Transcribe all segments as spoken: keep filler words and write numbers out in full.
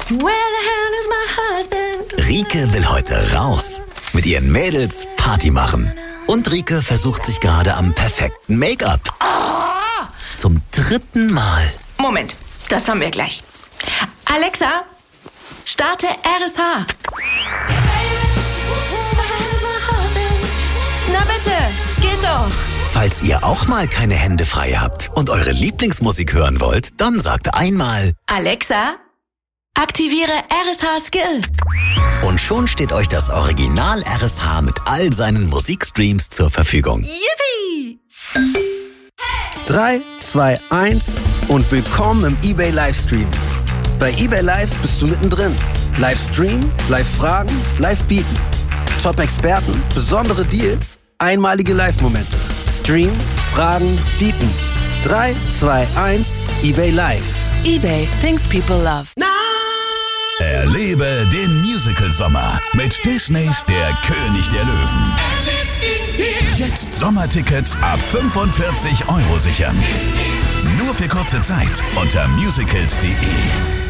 Where the hell is my husband? Rike will heute raus. Mit ihren Mädels Party machen. Und Rike versucht sich gerade am perfekten Make-up. Oh! Zum dritten Mal. Moment, das haben wir gleich. Alexa, starte R S H. Na bitte, geht doch. Falls ihr auch mal keine Hände frei habt und eure Lieblingsmusik hören wollt, dann sagt einmal: Alexa, aktiviere R S H Skill. Und schon steht euch das Original R S H mit all seinen Musikstreams zur Verfügung. Yippie! drei, zwei, eins und willkommen im eBay Livestream. Bei eBay Live bist du mittendrin. Livestream, Live-Fragen, Live-Bieten. Top-Experten, besondere Deals, einmalige Live-Momente. Stream, Fragen, Bieten. drei, zwei, eins, eBay Live. eBay, things people love. Erlebe den Musical-Sommer mit Disneys Der König der Löwen. Jetzt Sommertickets ab fünfundvierzig Euro sichern. Nur für kurze Zeit unter musicals punkt de.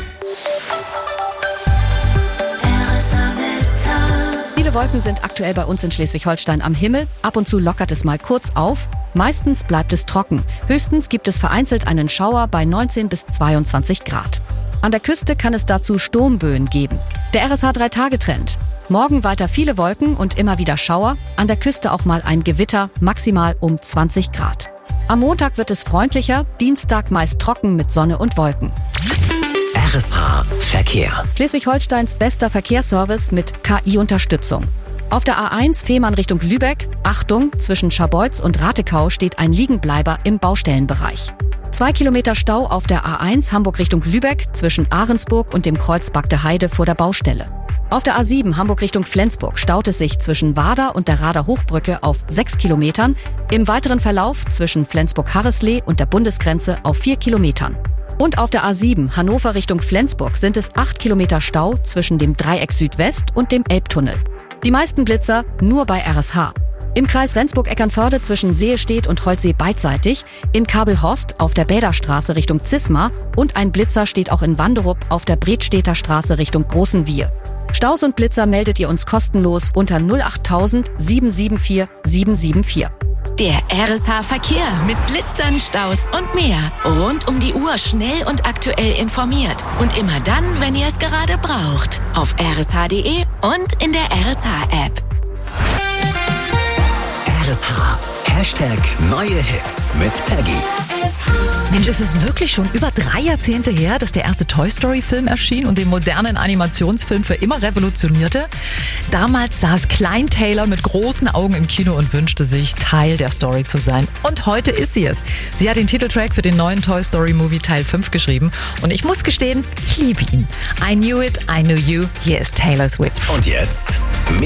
Viele Wolken sind aktuell bei uns in Schleswig-Holstein am Himmel. Ab und zu lockert es mal kurz auf. Meistens bleibt es trocken. Höchstens gibt es vereinzelt einen Schauer bei neunzehn bis zweiundzwanzig Grad. An der Küste kann es dazu Sturmböen geben. Der R S H drei Tage Trend. Morgen weiter viele Wolken und immer wieder Schauer. An der Küste auch mal ein Gewitter, maximal um zwanzig Grad. Am Montag wird es freundlicher, Dienstag meist trocken mit Sonne und Wolken. R S H Verkehr. Schleswig-Holsteins bester Verkehrsservice mit K I-Unterstützung. Auf der A eins Fehmarn Richtung Lübeck, Achtung, zwischen Scharbeutz und Ratekau steht ein Liegenbleiber im Baustellenbereich. Zwei Kilometer Stau auf der A eins Hamburg Richtung Lübeck zwischen Ahrensburg und dem Kreuz Bagde Heide vor der Baustelle. Auf der A sieben Hamburg Richtung Flensburg staut es sich zwischen Wader und der Rader Hochbrücke auf sechs Kilometern, im weiteren Verlauf zwischen Flensburg-Harreslee und der Bundesgrenze auf vier Kilometern. Und auf der A sieben Hannover Richtung Flensburg sind es acht Kilometer Stau zwischen dem Dreieck Südwest und dem Elbtunnel. Die meisten Blitzer nur bei R S H. Im Kreis Rendsburg-Eckernförde zwischen Sehestedt und Holzsee beidseitig, in Kabelhorst auf der Bäderstraße Richtung Zisma und ein Blitzer steht auch in Wanderup auf der Bredstedter Straße Richtung Großen Wier. Staus und Blitzer meldet ihr uns kostenlos unter null acht null null sieben sieben vier sieben sieben vier. Der R S H Verkehr mit Blitzern, Staus und mehr. Rund um die Uhr schnell und aktuell informiert. Und immer dann, wenn ihr es gerade braucht. Auf r s h punkt de und in der R S H-App. R S H. Hashtag neue Hits mit Peggy. Mensch, es ist wirklich schon über drei Jahrzehnte her, dass der erste Toy Story Film erschien und den modernen Animationsfilm für immer revolutionierte. Damals saß Klein Taylor mit großen Augen im Kino und wünschte sich, Teil der Story zu sein. Und heute ist sie es. Sie hat den Titeltrack für den neuen Toy Story Movie Teil fünf geschrieben. Und ich muss gestehen, ich liebe ihn. I knew it, I knew you. Hier ist Taylor Swift. Und jetzt